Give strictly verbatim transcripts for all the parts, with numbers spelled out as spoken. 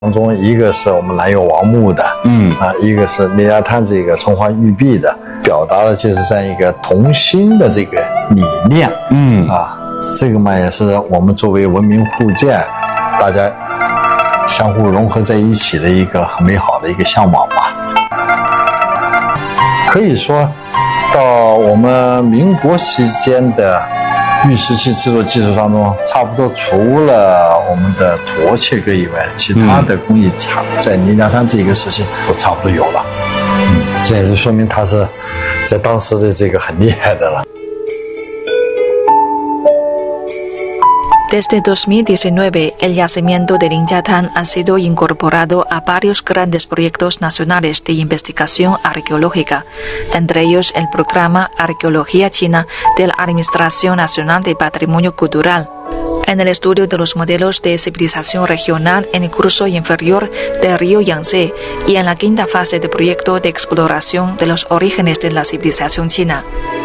当中，一个是我们南岳王墓的，嗯啊，一个是莲家滩这个春花玉璧的，表达的就是这样一个同心的这个理念，嗯啊，这个嘛也是我们作为文明互鉴，大家相互融合在一起的一个很美好的一个向往吧。可以说，到我们民国期间的玉石器制作技术当中，差不多除了我们的沱切割以外，其他的工艺差在莲家滩这个时期都差不多有了。嗯，这也是说明它是在当时的这个很厉害的了。 Desde dos mil diecinueve, el yacimiento de Linyathan ha sido incorporado a varios grandes proyectos nacionales de investigación arqueológica, entre ellos el programa Arqueología China de la Administración Nacional de Patrimonio Cultural. En el estudio de los modelos de civilización regional en el curso inferior del río Yangtze y en la quinta fase del proyecto de exploración de los orígenes de la civilización china.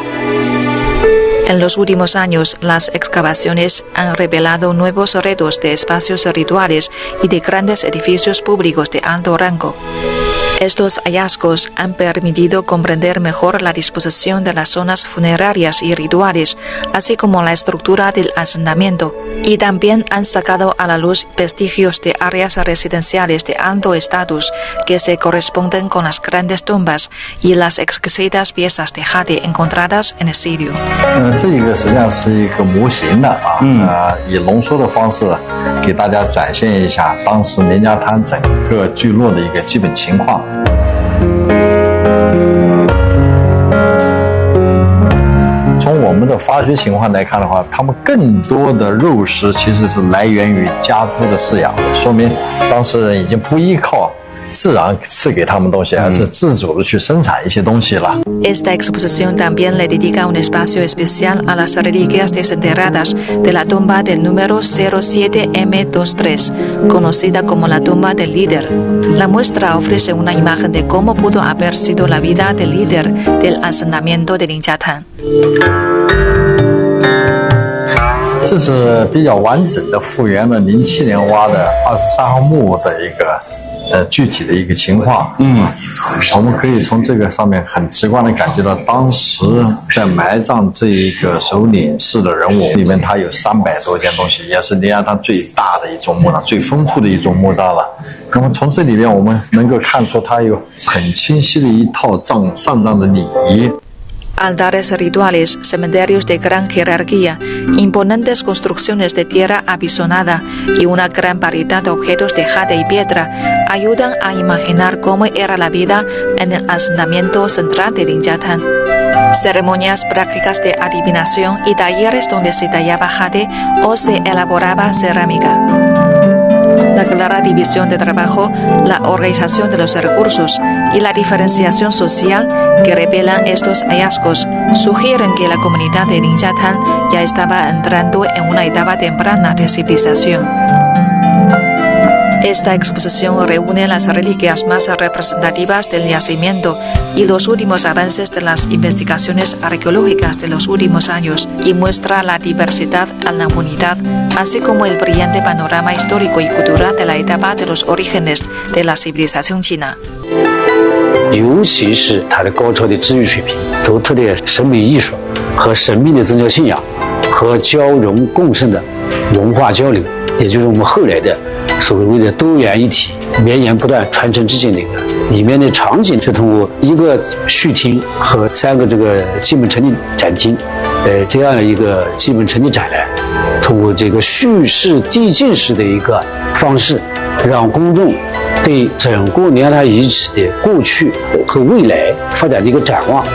En los últimos años, las excavaciones han revelado nuevos retos de espacios rituales y de grandes edificios públicos de alto rango. Estos hallazgos han permitido comprender mejor la disposición de las zonas funerarias y rituales, así como la estructura del asentamiento, y también han sacado a la luz vestigios de áreas residenciales de alto estatus que se corresponden con las grandes tumbas y las exquisitas piezas de jade encontradas en el sitio. 呃，这个实际上是一个模型的啊，嗯、呃，以浓缩的方式给大家展现一下当时莲家滩整个聚落的一个基本情况。从我们的发掘情况来看的话，他们更多的肉食其实是来源于家猪的饲养，说明当事人已经不依靠自然赐给他们东西，而是自主的去生产一些东西了。 Esta exposición también le dedica un espacio especial a las reliquias desenterradas de la tumba del número cero siete M veintitrés, conocida como la tumba del líder. La muestra ofrece una imagen de cómo pudo haber sido la vida del líder del asentamiento de Linyathan. 这是比较完整的复原了零七年挖的二十三号墓的一个呃具体的一个情况。嗯，我们可以从这个上面很直观的感觉到，当时在埋葬这一个首领式的人物里面，它有三百多件东西，也是莲家滩最大的一种墓葬，最丰富的一种墓葬了。那么从这里面我们能够看出，它有很清晰的一套葬上葬的礼仪。 Altares rituales, cementerios de gran jerarquía, imponentes construcciones de tierra apisonada y una gran variedad de objetos de jade y piedra ayudan a imaginar cómo era la vida en el asentamiento central de Linyathan. Ceremonias prácticas de adivinación y talleres donde se tallaba jade o se elaboraba cerámica. La clara división de trabajo, la organización de los recursos y la diferenciación social que revelan estos hallazgos sugieren que la comunidad de Linyathan ya estaba entrando en una etapa temprana de civilización. Esta exposición reúne las reliquias más representativas del yacimiento y los últimos avances de las investigaciones arqueológicas de los últimos años y muestra la diversidad en la humanidad, así como el brillante panorama histórico y cultural de la etapa de los orígenes de la civilización china. 尤其是它的高超的治愈水平、独特的审美艺术和神秘的宗教信仰和交融共生的文化交流，也就是我们后来的所谓的多元一体、绵延不断、传承至今的一个里面的场景是通过一个序厅和三个这个基本陈列展厅，呃，这样的一个基本陈列展览，通过这个叙事递进式的一个方式，让公众对整个莲家滩遗址的过去和未来发展的一个展望。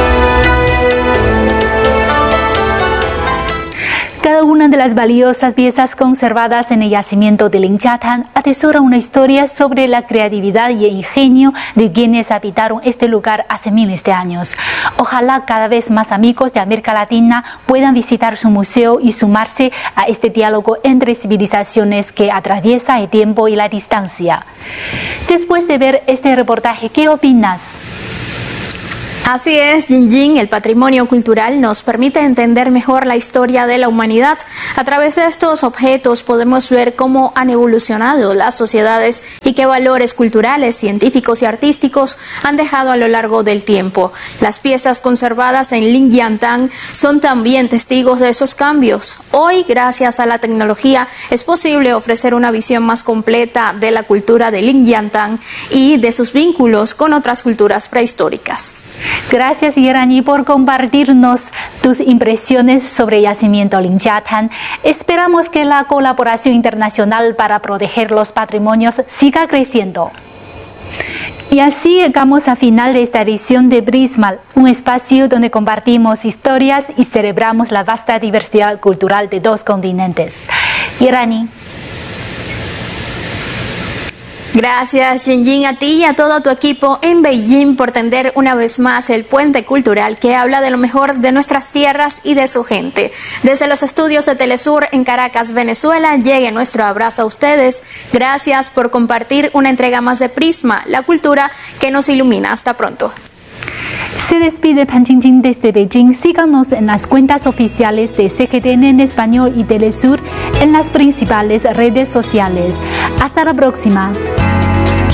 Cada una de las valiosas piezas conservadas en el yacimiento de Linyathan atesora una historia sobre la creatividad y el ingenio de quienes habitaron este lugar hace miles de años. Ojalá cada vez más amigos de América Latina puedan visitar su museo y sumarse a este diálogo entre civilizaciones que atraviesa el tiempo y la distancia. Después de ver este reportaje, ¿qué opinas? Así es, Jinjin, el patrimonio cultural nos permite entender mejor la historia de la humanidad. A través de estos objetos podemos ver cómo han evolucionado las sociedades y qué valores culturales, científicos y artísticos han dejado a lo largo del tiempo. Las piezas conservadas en Lingyantang son también testigos de esos cambios. Hoy, gracias a la tecnología, es posible ofrecer una visión más completa de la cultura de Lingyantang y de sus vínculos con otras culturas prehistóricas. Gracias, Irani, por compartirnos tus impresiones sobre el yacimiento Lingyathan. Esperamos que la colaboración internacional para proteger los patrimonios siga creciendo. Y así llegamos al final de esta edición de Prisma, un espacio donde compartimos historias y celebramos la vasta diversidad cultural de dos continentes. Irani. Gracias, Jinjin, a ti y a todo tu equipo en Beijing por tender una vez más el puente cultural que habla de lo mejor de nuestras tierras y de su gente. Desde los estudios de Telesur en Caracas, Venezuela, llegue nuestro abrazo a ustedes. Gracias por compartir una entrega más de Prisma, la cultura que nos ilumina. Hasta pronto. Se despide Pan Jingjing desde Beijing. Síganos en las cuentas oficiales de C G T N en español y Telesur en las principales redes sociales. Hasta la próxima.